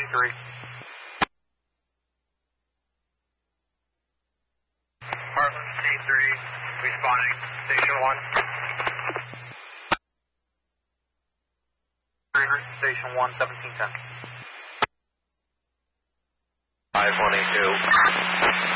T3. Heartland T3, responding, Station 1. Station 1, 1710. 522.